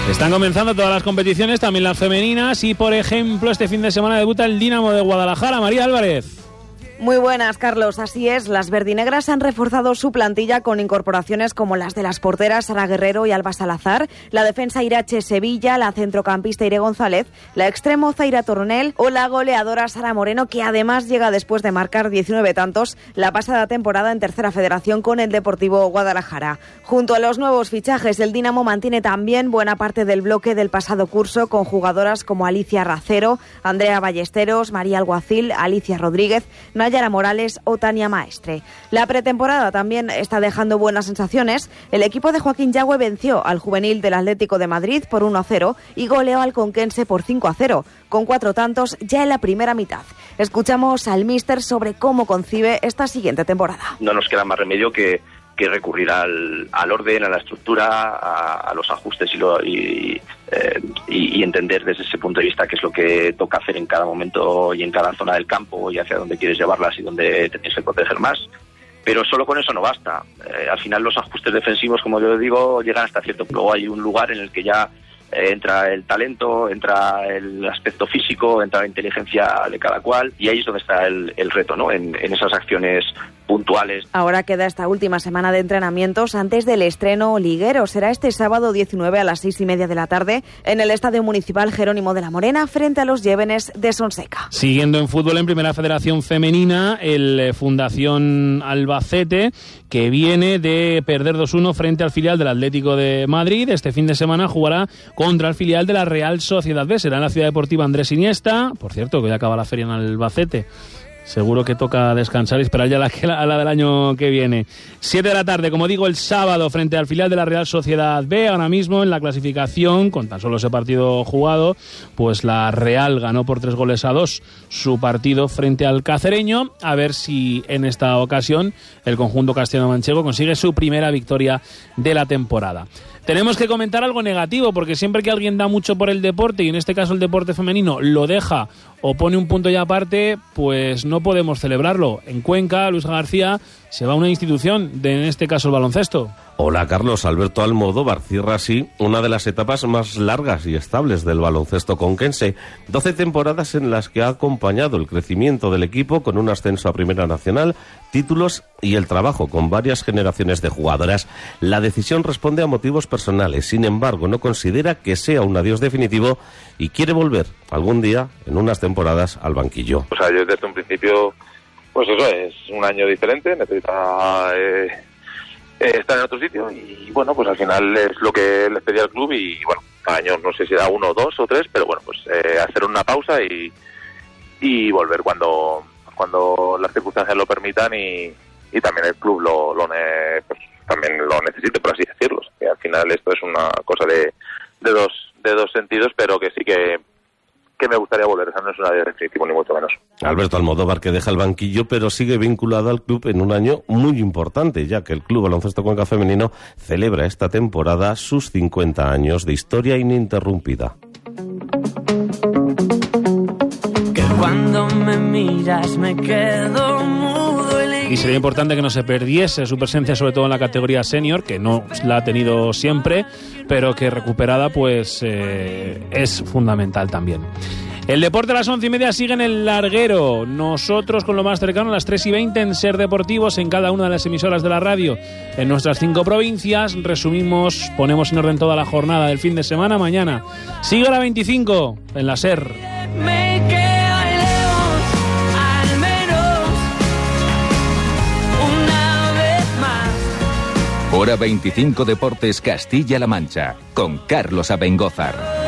Están comenzando todas las competiciones, también las femeninas, y por ejemplo este fin de semana debuta el Dinamo de Guadalajara. María Álvarez. Muy buenas, Carlos. Así es, las verdinegras han reforzado su plantilla con incorporaciones como las de las porteras Sara Guerrero y Alba Salazar, la defensa Irache Sevilla, la centrocampista Ire González, la extremo Zaira Tornel o la goleadora Sara Moreno, que además llega después de marcar 19 tantos la pasada temporada en Tercera Federación con el Deportivo Guadalajara. Junto a los nuevos fichajes, el Dinamo mantiene también buena parte del bloque del pasado curso con jugadoras como Alicia Racero, Andrea Ballesteros, María Alguacil, Alicia Rodríguez, Nayara Morales o Tania Maestre. La pretemporada también está dejando buenas sensaciones. El equipo de Joaquín Yagüe venció al juvenil del Atlético de Madrid por 1-0 y goleó al Conquense por 5-0, con 4 tantos ya en la primera mitad. Escuchamos al míster sobre cómo concibe esta siguiente temporada. No nos queda más remedio que recurrir al orden, a la estructura, a los ajustes y entender desde ese punto de vista qué es lo que toca hacer en cada momento y en cada zona del campo y hacia dónde quieres llevarlas y dónde te tienes que proteger más. Pero solo con eso no basta. Al final los ajustes defensivos, como yo digo, llegan hasta cierto punto. Luego hay un lugar en el que ya entra el talento, entra el aspecto físico, entra la inteligencia de cada cual, y ahí es donde está el reto, ¿no? En esas acciones puntuales. Ahora queda esta última semana de entrenamientos antes del estreno liguero. Será este sábado 19 a las 6:30 de la tarde en el Estadio Municipal Jerónimo de la Morena frente a los Llévenes de Sonseca. Siguiendo en fútbol en Primera Federación Femenina, el Fundación Albacete, que viene de perder 2-1 frente al filial del Atlético de Madrid. Este fin de semana jugará contra el filial de la Real Sociedad B. Será en la Ciudad Deportiva Andrés Iniesta. Por cierto, que ya acaba la feria en Albacete. Seguro que toca descansar y esperar ya a la del año que viene. 7 de la tarde, como digo, el sábado frente al filial de la Real Sociedad B. Ahora mismo en la clasificación, con tan solo ese partido jugado, pues la Real ganó por 3-2 su partido frente al Cacereño. A ver si en esta ocasión el conjunto castellano-manchego consigue su primera victoria de la temporada. Tenemos que comentar algo negativo, porque siempre que alguien da mucho por el deporte, y en este caso el deporte femenino, lo deja o pone un punto y aparte, pues no podemos celebrarlo. En Cuenca, Luis García se va a una institución, en este caso el baloncesto. Hola Carlos, Alberto Almodóvar cierra así una de las etapas más largas y estables del baloncesto conquense. 12 temporadas en las que ha acompañado el crecimiento del equipo con un ascenso a Primera Nacional, títulos y el trabajo con varias generaciones de jugadoras. La decisión responde a motivos personales, sin embargo no considera que sea un adiós definitivo y quiere volver algún día en unas temporadas al banquillo. O sea, yo desde un principio, pues eso es un año diferente, necesita estar en otro sitio y bueno, pues al final es lo que le pedía al club y bueno, cada año no sé si da 1, 2 o 3, pero bueno, pues hacer una pausa y volver cuando las circunstancias lo permitan y también el club pues, también lo necesite, por así decirlo. Que al final esto es una cosa de dos sentidos, pero que sí que me gustaría volver. Esa no es una de definitivo ni mucho menos. Alberto Almodóvar, que deja el banquillo, pero sigue vinculado al club en un año muy importante, ya que el Club Baloncesto Cuenca Femenino celebra esta temporada sus 50 años de historia ininterrumpida. Que cuando me miras me quedo mudo. Y sería importante que no se perdiese su presencia, sobre todo en la categoría senior, que no la ha tenido siempre, pero que recuperada pues es fundamental también. El deporte a las 11:30 sigue en el larguero. Nosotros con lo más cercano a las 3:20 en Ser Deportivos, en cada una de las emisoras de la radio en nuestras 5 provincias. Resumimos, ponemos en orden toda la jornada del fin de semana. Mañana sigue la 25 en la Ser. Hora 25 Deportes Castilla-La Mancha, con Carlos Abengózar.